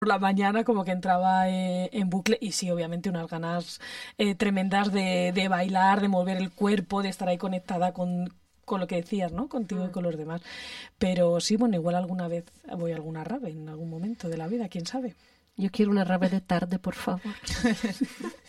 por la mañana como que entraba en bucle y sí, obviamente unas ganas tremendas de bailar, de mover el cuerpo, de estar ahí conectada con lo que decías, ¿no? Contigo y con los demás. Pero sí, bueno, igual alguna vez voy a alguna rave en algún momento de la vida, quién sabe. Yo quiero una rave de tarde, por favor.